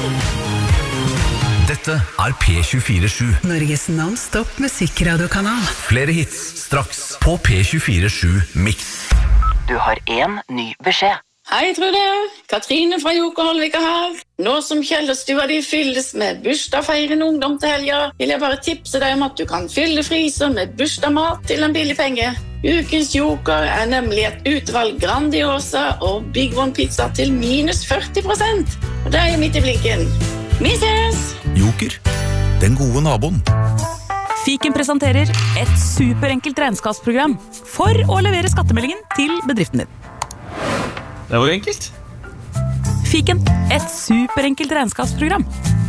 Dette P24-7, Norges non-stop musikradiokanal. flere hits straks på P24-7 Mix. Du har en ny beskjed. Hei, Trude. Katrine fra Joker Holvika her. Nå som Kjellerstua de fylles med bursdagsfeirende ungdom til helga, vil jeg bare tipse deg om at du kan fylle fryser med bursdagsmat til en billig penge. Ukens Joker er nemlig et utvalg Grandiosa og Big One pizza til minus 40%. Og det er midt i blinken. Vi ses! Joker, den gode naboen. Fiken presenterer et superenkelt regnskapsprogram for å levere skattemeldingen til bedriften din. Det var enkelt. Fiken, et superenkelt regnskapsprogram.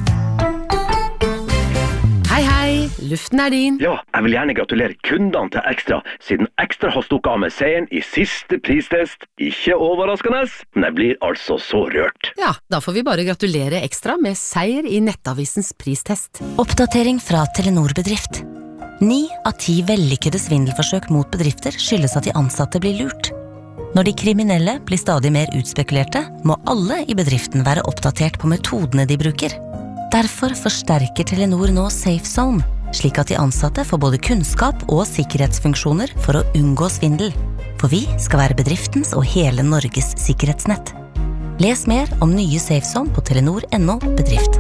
Hei, luften er din. Ja, jeg vil gjerne gratulere kundene til Ekstra, siden Ekstra har stukket av med seieren i siste pristest. Ikke overraskende, men jeg blir altså så rørt. Ja, da får vi bare gratulere Ekstra med seier i Nettavisens pristest. Oppdatering fra Telenor Bedrift. 9 av 10 vellykkede svindelforsøk mot bedrifter skyldes at de ansatte blir lurt. Når de kriminelle blir stadig mer utspekulerte, må alle i bedriften være oppdatert på metodene de bruker. Derfor forsterker Telenor nå Safe Zone, slik at de ansatte får både kunnskap og sikkerhetsfunksjoner for å unngå svindel. For vi skal være bedriftens og hele Norges sikkerhetsnett. Les mer om nye Safe Zone på Telenor.no bedrift.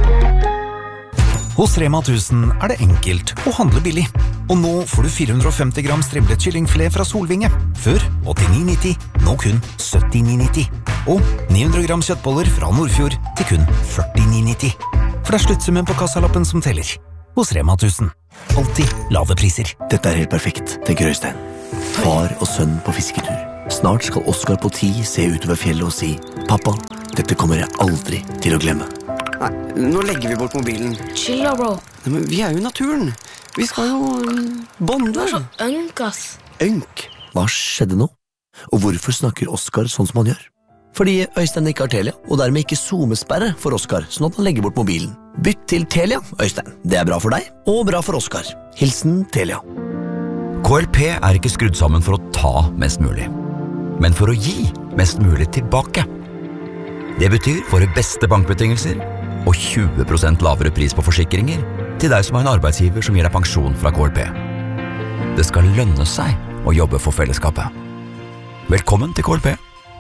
Hos Rema 1000 er det enkelt å handle billig. Og nå får du 450 gram strimlet kyllingfilet fra Solvinge. Før 89,90, nå kun 79,90. Og 900 gram kjøttboller fra Nordfjord til kun 49,90. For det er sluttsummen på kassalappen som teller. Hos Rema 1000. Alltid lave priser. Dette er helt perfekt, tenker Øystein. Far og sønn på fisketur. Snart skal Oskar på 10 se utover fjellet og si «Pappa, dette kommer jeg aldri til å glemme». Nei, nå legger vi bort mobilen. Chill da, bro. Nei, men vi er jo i naturen. Vi skal jo bonde. Du er så ønk, ass. Ønk? Hva skjedde nå? Og hvorfor snakker Oskar sånn som han gjør? Fordi Øystein ikke har Telia, og dermed ikke zoomesperre for Oskar, sånn at han legger bort mobilen. Bytt til Telia, Øystein. Det er bra for deg, og bra for Oskar. Hilsen Telia. KLP er ikke skrudd sammen for å ta mest mulig, men for å gi mest mulig tilbake. Det betyr våre beste bankbetingelser og 20% lavere pris på forsikringer til deg som har en arbeidsgiver som gir deg pensjon fra KLP. Det skal lønne seg å jobbe for fellesskapet. Velkommen til KLP.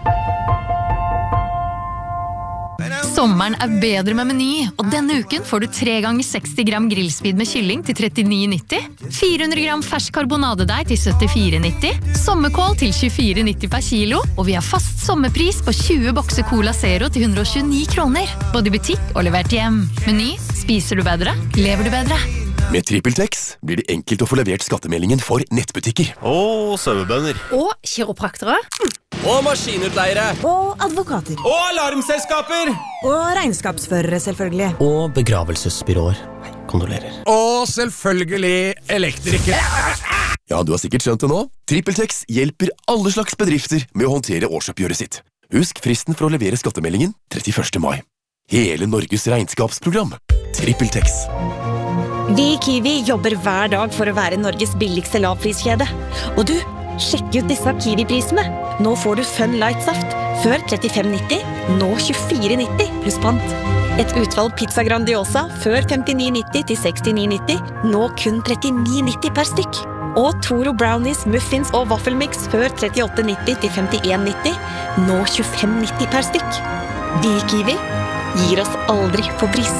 Sommeren er bedre med Meny, og denne uken får du 3 ganger 60 gram grillspid med kylling til 39,90, 400 gram fersk karbonadedeig til 74,90, sommerkål til 24,90 per kilo, og vi har fast sommerpris på 20 bokser Cola Zero til 129 kroner, både i butikk og levert hjem. Meny, spiser du bedre, lever du bedre. Med TrippelTex blir det enkelt å få levert skattemeldingen for nettbutikker. Og sauebønder. Og kiropraktere. Og maskinutleiere. Og advokater. Og alarmselskaper. Og regnskapsførere, selvfølgelig. Og begravelsesbyråer. Kondolerer. Og selvfølgelig elektrikere. Ja, du har sikkert skjønt det nå. TrippelTex hjelper alle slags bedrifter med å håndtere årsoppgjøret sitt. Husk fristen for å levere skattemeldingen 31. mai. Hele Norges regnskapsprogram. TrippelTex. Vi i Kiwi jobber hver dag for å være Norges billigste lavpriskjede. Og du, sjekk ut disse Kiwi-prisene. Nå får du Fun Light Saft. Før 35,90, nå 24,90 pluss pant. Et utvalg pizza Grandiosa. Før 59,90 til 69,90, nå kun 39,90 per stykk. Og Toro Brownies, Muffins og Waffelmix. Før 38,90 til 51,90, nå 25,90 per stykk. Vi i Kiwi gir oss aldri på pris.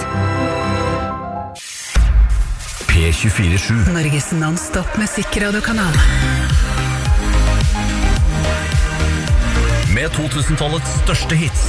P24-7, Norges non-stop musikradiokanal. Med 2000-tallets største hits